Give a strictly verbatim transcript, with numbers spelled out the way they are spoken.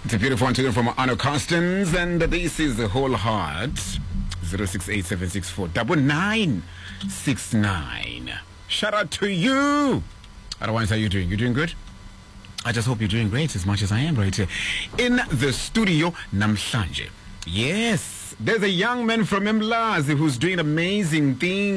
It's a beautiful one to from Arno Carstens, and this is the Whole Heart. zero six eight seven six four nine nine six nine. Shout out to you. Otherwise, how are you doing? You doing good? I just hope you're doing great as much as I am right here in the studio namhlanje. Yes, there's a young man from Mlazi who's doing amazing things.